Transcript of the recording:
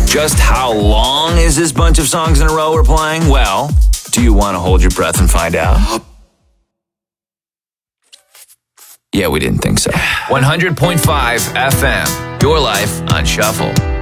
Just how long is this bunch of songs in a row we're playing? Well, do you want to hold your breath and find out? Yeah, we didn't think so. 100.5 FM, your life on shuffle.